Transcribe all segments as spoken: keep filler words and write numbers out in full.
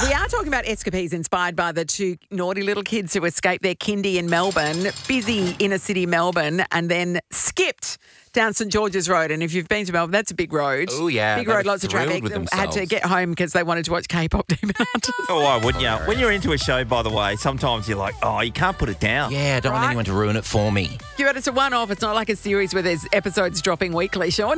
We are talking about escapades inspired by the two naughty little kids who escaped their kindy in Melbourne, busy inner city Melbourne, and then skipped down St George's Road. And if you've been to Melbourne, that's a big road. Oh, yeah. Big They road, were lots of thrilled traffic. with They had to themselves. get home because they wanted to watch K-pop Demon Hunters. Oh, why wouldn't you? When you're into a show, by the way, sometimes you're like, oh, you can't put it down. Yeah, I don't Right. want anyone to ruin it for me. Yeah, but it's a one-off. It's not like a series where there's episodes dropping weekly, Sean.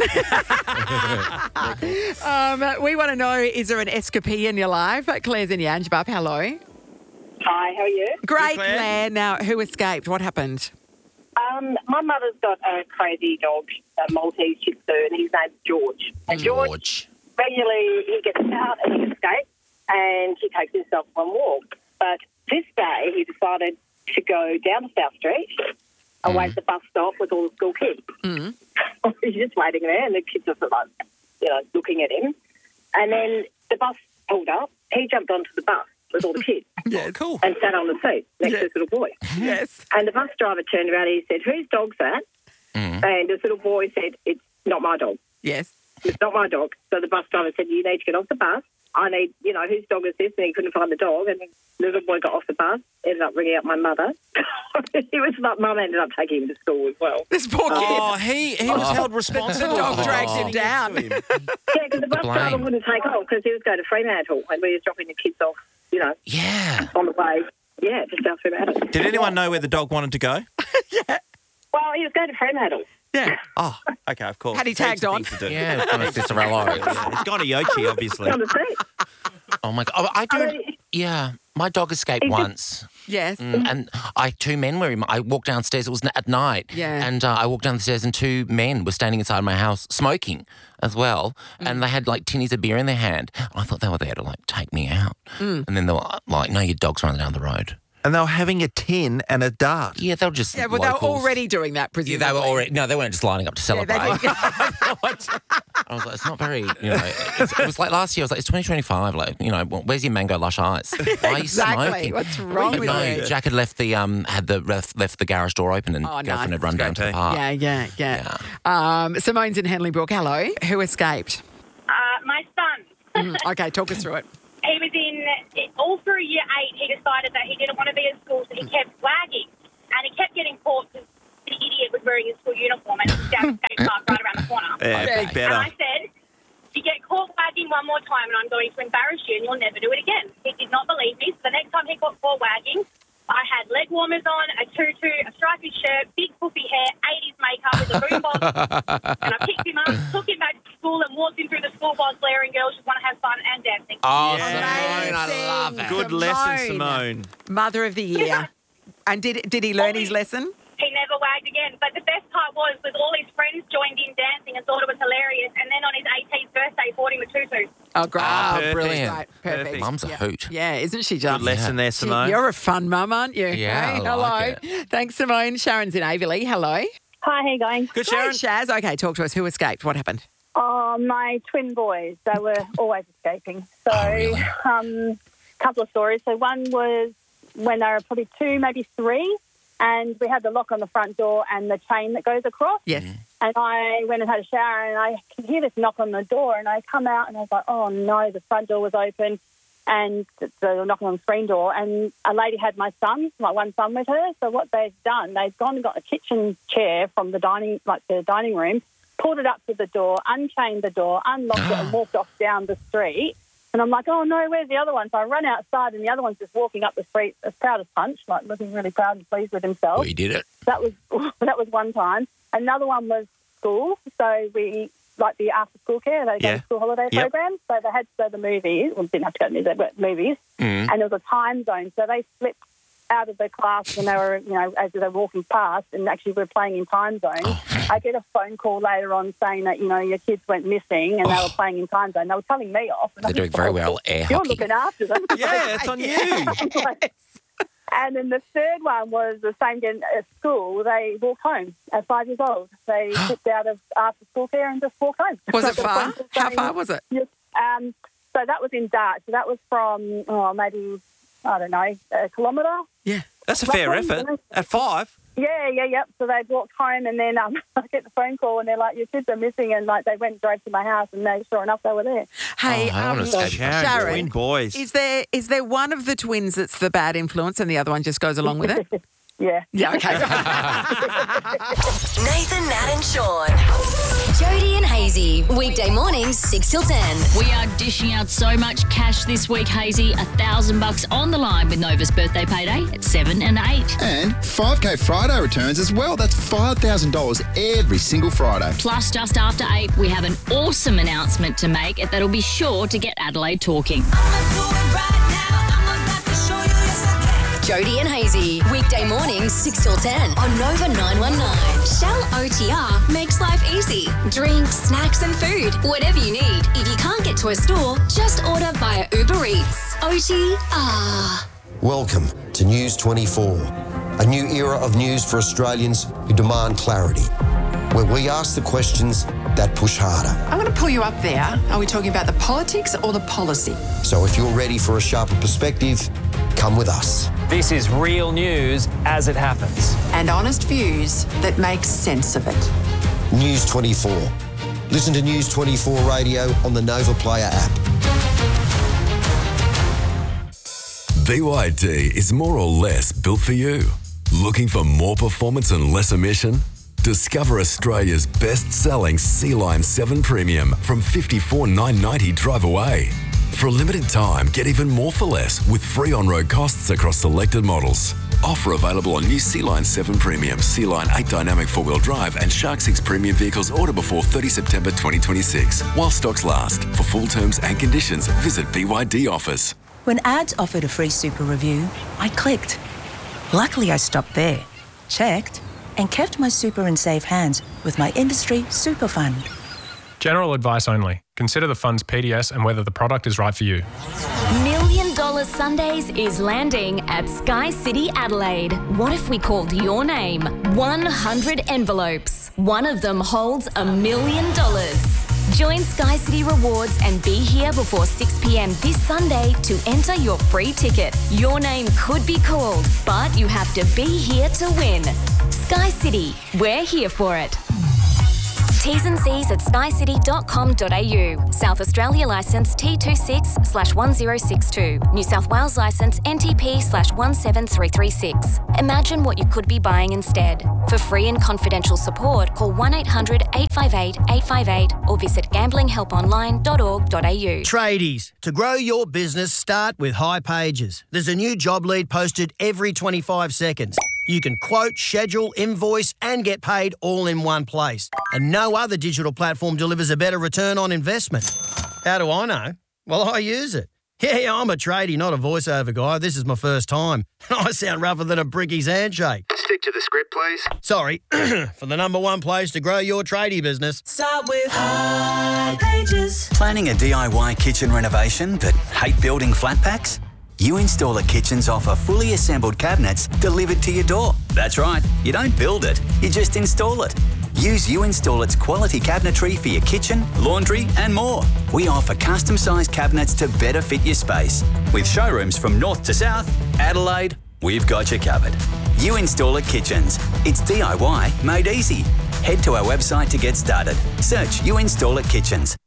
um, we want to know, is there an escapade in your life? Claire's in Yangebup. Hello. Hi, how are you? Great, Claire. Claire. Now, who escaped? What happened? Um, my mother's got a crazy dog, a Maltese Shih Tzu, and his name's George. And George, George. regularly, he gets out and he escapes, and he takes himself on a walk. But this day, he decided to go down to South Street, away at the bus stop with all the school kids. Mm. He's just waiting there, and the kids are sort of like, you know, looking at him. And then the bus pulled up. He jumped onto the bus with all the kids Yes. Cool. and sat on the seat next Yeah. to this little boy. Yes. And the bus driver turned around and he said, whose dog's that? Mm. And this little boy said, it's not my dog. Yes. It's not my dog. So the bus driver said, you need to get off the bus. I need, you know, whose dog is this? And he couldn't find the dog. And the little boy got off the bus, ended up ringing up my mother. He was like, Mum ended up taking him to school as well. This poor kid. Oh, he, he was held The responsible. dog for dragged him it. down. Yeah, because the bus blame. driver wouldn't take off because he was going to Fremantle and we was dropping the kids off, you know, Yeah. on the way. Yeah, just down Fremantle. Did anyone know where the dog wanted to go? Well, he was going to Fremantle. Yeah. Oh, okay, of course. Had he Heaps tagged of on? things to do. Yeah, kind of Cicerello. Yeah, He's gone to Yochi, obviously. On the seat. Oh, my God. Oh, I I do. mean, Yeah. My dog escaped He just- once. Yes. Mm, and I two men were in my, I walked downstairs, it was at night. Yeah. And uh, I walked down the stairs and two men were standing inside my house smoking as well. And they had like tinnies of beer in their hand. I thought they were there to like take me out. And then they were like, no, your dog's running down the road. And they were having a tin and a dart. Yeah, they were just Yeah, well, they were locals. already doing that, Yeah, presumably. they were already, no, they weren't just lining up to Yeah, celebrate. they- I was like, it's not very, you know, it's, it was like last year, I was like, it's twenty twenty-five, like, you know, where's your Mango Lush Ice? Why are you Exactly. smoking? What's wrong But with no, you? Jack had left the, um, had the, left, left the garage door open and Oh, nice. girlfriend had run That's down to great the too. park. Yeah, yeah, yeah. Um, Simone's in Henley Brook. Hello. Who escaped? Uh, my son, Mm, okay, talk us through it. he was in, all through year eight, he decided that he didn't want to be at school, so he kept wagging. And he kept getting caught because the idiot was wearing his school uniform and it was down the skate park right around the corner. Yeah, Okay. big And better. I said, you get caught wagging one more time and I'm going to embarrass you and you'll never do it again. He did not believe me, so the next time he got caught wagging, I had leg warmers on, a tutu, a stripy shirt, big puffy hair, eighties makeup with a boombox, and I picked him up, took him back to school and walked him through the school while glaring girls just want to have fun and dancing. Oh, Yeah. Simone, I love it. Good lesson, Simone. Mother of the year. And did did he learn his lesson? He never wagged again. But the best part was, was all his friends joined in dancing and thought it was hilarious. And then on his eighteenth birthday, bought him a tutu. Oh, great. Ah, perfect. brilliant. Right, perfect. Perfect. Mum's a Yeah. hoot. Yeah, isn't she Good just? lesson there, Simone. You're a fun mum, aren't you? Yeah, Hey, I hello. like Thanks, Simone. Sharon's in Averley. Hello. Hi, how you going? Good, Great, Sharon. Shaz. Okay, talk to us. Who escaped? What happened? Oh, my twin boys, they were always escaping. So, Oh, really? um, couple of stories. So one was when they were probably two, maybe three, and we had the lock on the front door and the chain that goes across. Yes. And I went and had a shower and I could hear this knock on the door and I come out and I was like, oh, no, the front door was open and they were knocking on the screen door and a lady had my son, my one son with her. So what they'd done, they'd gone and got a kitchen chair from the dining, like the dining room, pulled it up to the door, unchained the door, unlocked it and walked off down the street. And I'm like, oh, no, where's the other one? So I run outside and the other one's just walking up the street as proud as punch, like looking really proud and pleased with himself. Well, you did it. That was that was one time. Another one was school. So we, like the after-school care, they go Yeah. to school holiday Yep. program. So they had to go to the movies. Well, didn't have to go to the movies, but movies. Mm. And there was a time zone. So they slipped out of the class when they were, you know, as they were walking past and actually were playing in time zone. Oh. I get a phone call later on saying that, you know, your kids went missing and they were playing in time zone. They were telling me off. And I They're doing just very thought, well air You're hockey. looking after them. Yeah, it's on you. And then the third one was the same again at school. They walked home at five years old. They slipped out of after school care and just walked home. Was So it the far? friends were How saying- far was it? Yes. Um, so that was in Dart. So that was from, oh, maybe, I don't know, a kilometre. Yeah. That's a fair Roughly, effort. yeah. At five? Yeah, yeah, yep. So they'd walked home and then um, I get the phone call and they're like, your kids are missing. And like they went and drove to my house and they, sure enough, they were there. Hey, Oh, I um, wanna escape from Sharon, Sharon, twin boys. is there is there one of the twins that's the bad influence and the other one just goes along with it? Yeah. Yeah, okay. Nathan, Nat and Sean. Jody and Hazy. Weekday mornings, six till ten. We are dishing out so much cash this week, Hazy. A thousand bucks on the line with Nova's birthday payday at seven and eight. And five K Friday returns as well. That's five thousand dollars every single Friday. Plus, just after eight, we have an awesome announcement to make that'll be sure to get Adelaide talking. Jody and Hazy. Weekday mornings, six till ten on Nova nine one nine. Shell O T R makes life easy. Drinks, snacks and food. Whatever you need. If you can't get to a store, just order via Uber Eats. O T R. Welcome to News twenty-four, a new era of news for Australians who demand clarity, where we ask the questions that push harder. I'm going to pull you up there. Are we talking about the politics or the policy? So if you're ready for a sharper perspective, come with us. This is real news as it happens. And honest views that make sense of it. News twenty-four. Listen to News twenty-four Radio on the Nova Player app. B Y D is more or less built for you. Looking for more performance and less emission? Discover Australia's best-selling Sea Line seven Premium from fifty-four thousand nine hundred ninety dollars drive away. For a limited time, get even more for less with free on-road costs across selected models. Offer available on new Sea Line seven Premium, Sea Line eight Dynamic four-wheel drive and Shark six Premium vehicles order before thirtieth of September twenty twenty-six, while stocks last. For full terms and conditions, visit B Y D Offers. When ads offered a free super review, I clicked. Luckily, I stopped there, checked, and kept my super in safe hands with my industry super fund. General advice only. Consider the fund's P D S and whether the product is right for you. Million Dollar Sundays is landing at Sky City Adelaide. What if we called your name? one hundred envelopes. One of them holds a million dollars. Join Sky City Rewards and be here before six p.m. this Sunday to enter your free ticket. Your name could be called, but you have to be here to win. Sky City, we're here for it. T's and C's at sky city dot com dot a u. South Australia licence T twenty-six slash one zero six two. New South Wales licence N T P slash one seven three three six. Imagine what you could be buying instead. For free and confidential support, call one eight hundred eight five eight eight five eight or visit gambling help online dot org dot a u. Tradies, to grow your business, start with High Pages. There's a new job lead posted every twenty-five seconds. You can quote, schedule, invoice and get paid all in one place. And no other digital platform delivers a better return on investment. How do I know? Well, I use it. Yeah, I'm a tradie, not a voiceover guy. This is my first time. I sound rougher than a brickie's handshake. Stick to the script, please. Sorry, for the number one place to grow your tradie business. Start with High Pages. Planning a D I Y kitchen renovation but hate building flat packs? You Installer Kitchens offer fully assembled cabinets delivered to your door. That's right, you don't build it, you just install it. Use You Install It's quality cabinetry for your kitchen, laundry and more. We offer custom-sized cabinets to better fit your space. With showrooms from north to south, Adelaide, we've got you covered. You Installer Kitchens. It's D I Y made easy. Head to our website to get started. Search You Install It Kitchens.